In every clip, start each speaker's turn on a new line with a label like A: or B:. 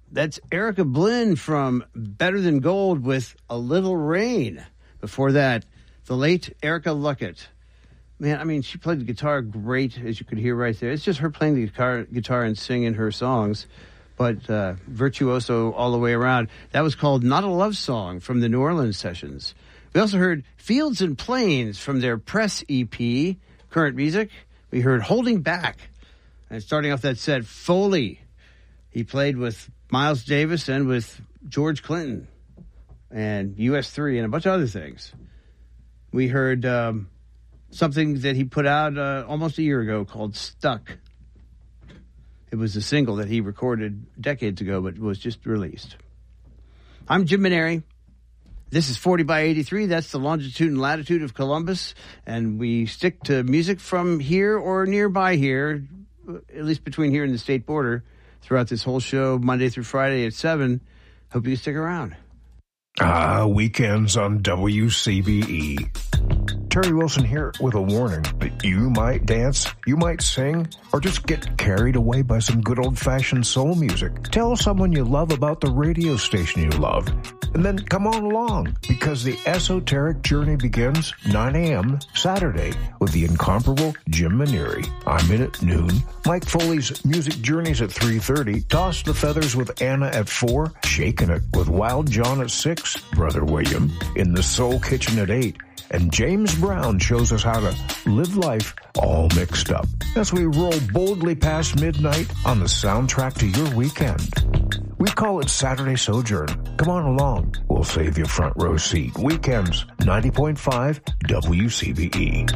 A: That's Erica Blynn from Better Than Gold with A Little Rain. Before that, the late Erica Luckett. Man, I mean, she played the guitar great, as you could hear right there. It's just her playing the guitar and singing her songs, but virtuoso all the way around. That was called Not a Love Song from the New Orleans sessions. We also heard Fields and Plains from their Press EP, Current Music. We heard Holding Back. And starting off that set, Foley. He played with Miles Davis and with George Clinton and US3 and a bunch of other things. We heard something that he put out almost a year ago called Stuck. It was a single that he recorded decades ago, but was just released. I'm Jim Maneri. This is 40 by 83. That's the longitude and latitude of Columbus. And we stick to music from here or nearby here, at least between here and the state border, throughout this whole show, Monday through Friday at 7. Hope you stick around.
B: Weekends on WCBE. Terry Wilson here with a warning that you might dance, you might sing, or just get carried away by some good old-fashioned soul music. Tell someone you love about the radio station you love, and then come on along, because the esoteric journey begins 9 a.m. Saturday with the incomparable Jim Maneri. I'm in at noon. Mike Foley's Music Journeys at 3:30. Toss the Feathers with Anna at 4. Shaking It with Wild John at 6. Brother William in the Soul Kitchen at 8. And James Brown shows us how to live life all mixed up as we roll boldly past midnight on the soundtrack to your weekend. We call it Saturday Sojourn. Come on along. We'll save you a front row seat. Weekends, 90.5 WCBE.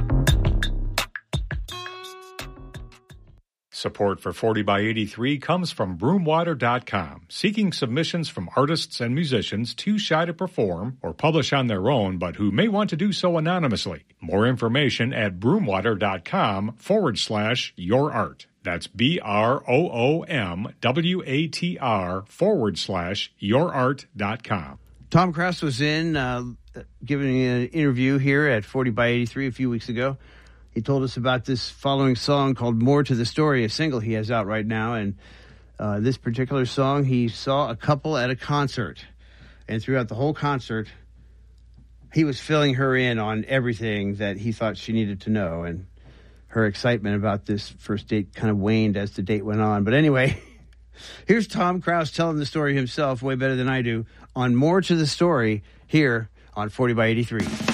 C: Support for 40 by 83 comes from Broomwater.com, seeking submissions from artists and musicians too shy to perform or publish on their own, but who may want to do so anonymously. More information at broomwater.com/yourart. That's BROOMWATR/yourart.com.
A: Tom Krause was in giving an interview here at 40 by 83 a few weeks ago. He told us about this following song called More to the Story, a single he has out right now. And this particular song, he saw a couple at a concert. And throughout the whole concert, he was filling her in on everything that he thought she needed to know. And her excitement about this first date kind of waned as the date went on. But anyway, here's Tom Krause telling the story himself way better than I do on More to the Story here on 40 by 83.